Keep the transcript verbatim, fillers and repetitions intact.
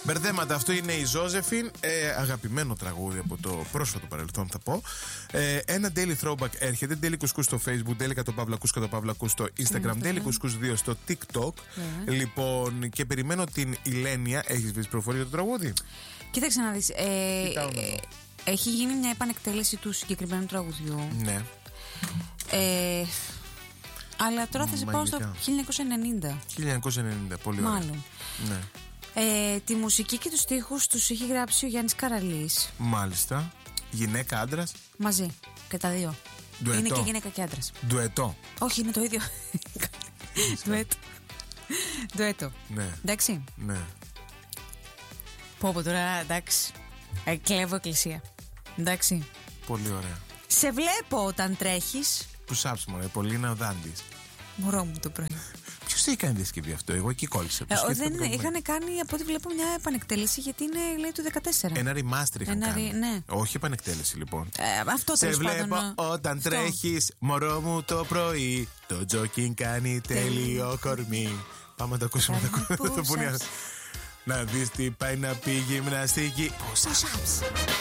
Μπερδέματα, αυτό είναι η Ζώζεφιν. Ε, αγαπημένο τραγούδι από το πρόσφατο παρελθόν, θα πω. Ε, ένα daily throwback έρχεται. Daily Κουσκούς στο Facebook, Daily Κατοπαύλα Κατοπαύλα στο Instagram, Daily Κουσκούς δύο στο TikTok. Yeah. Λοιπόν, και περιμένω την Ηλένια. Έχεις βρει προφορία για το τραγούδι? Κοίταξε να δεις. Ε, ε, έχει γίνει μια επανεκτέλεση του συγκεκριμένου τραγουδιού. Ναι. Ε, αλλά τώρα θα σε πάω στο χίλια εννιακόσια ενενήντα. χίλια εννιακόσια ενενήντα, πολύ ωραία. Μάλλον. Ναι. Ε, τη μουσική και τους στίχους τους είχε γράψει ο Γιάννης Καραλής. Μάλιστα. Γυναίκα, άντρας. Μαζί. Και τα δύο. Ντουετό. Είναι και γυναίκα και άντρας. Ντουετό. Όχι, είναι το ίδιο. Ντουέτο. Ντουέτο. Ναι. Εντάξει. Ναι. Πω πω τώρα, εντάξει. Ε, κλέβω εκκλησία. Εντάξει. Πολύ ωραία. Σε βλέπω όταν τρέχεις. Που σάψει μωρέ, πολύ είναι ο Δάντης. Μωρό μου το πρωί. Ποιος έχει κάνει διασκευή αυτό? Εγώ εκεί κόλλησα. Ε, δεν είχαν κάνει, από ό,τι βλέπω, μια επανεκτέλεση, γιατί είναι, λέει, του δεκατέσσερα. Ένα remaster είχαν Ένα κάνει. Ρι, ναι. Όχι επανεκτέλεση λοιπόν. Ε, αυτό σε βλέπω πάντων, όταν αυτό. Τρέχεις, μωρό μου το πρωί. Το τζόκινγκ κάνει τέλειο κορμί. Πάμε να το ακούσουμε. Να δεις τι πάει να πει γυμναστική. Push-ups.